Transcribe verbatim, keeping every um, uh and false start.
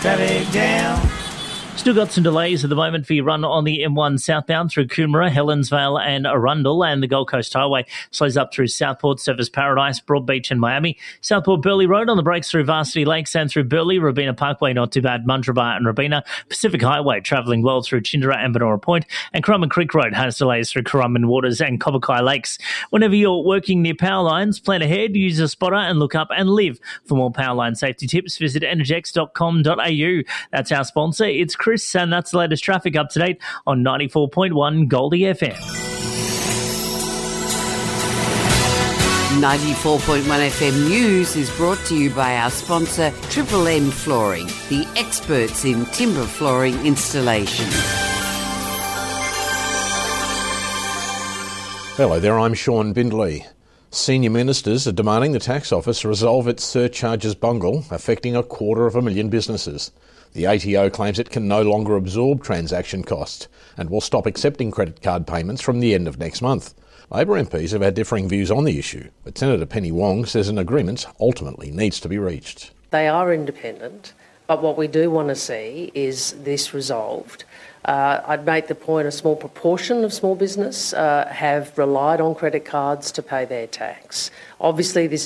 Traffic down. Still got some delays at the moment for your run on the M one southbound through Coomera, Helensvale and Arundel, and the Gold Coast Highway slows up through Southport, Surfers Paradise, Broadbeach and Miami. Southport Burleigh Road on the brakes through Varsity Lakes and through Burleigh, Robina Parkway not too bad, Mundrabar and Robina. Pacific Highway travelling well through Chindera and Benora Point, and Currumbin Creek Road has delays through Currumbin Waters and Cobblecai Lakes. Whenever you're working near power lines, plan ahead, use a spotter and look up and live. For more power line safety tips, visit energex dot com dot a u. That's our sponsor. It's Chris, and that's the latest traffic up to date on ninety-four point one Goldie F M. ninety-four point one F M News is brought to you by our sponsor, Triple M Flooring, the experts in timber flooring installation. Hello there, I'm Sean Bindley. Senior ministers are demanding the tax office resolve its surcharges bungle, affecting a quarter of a million businesses. The A T O claims it can no longer absorb transaction costs and will stop accepting credit card payments from the end of next month. Labor M Ps have had differing views on the issue, but Senator Penny Wong says an agreement ultimately needs to be reached. They are independent, but what we do want to see is this resolved. Uh, I'd make the point a small proportion of small business uh, have relied on credit cards to pay their tax. Obviously, this